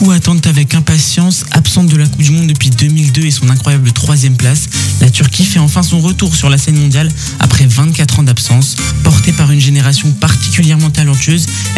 beaucoup attendent avec impatience. Absente de la Coupe du Monde depuis 2002 et son incroyable 3e place, la Turquie fait enfin son retour sur la scène mondiale après 24 ans d'absence. Portée par une génération particulièrement talentueuse,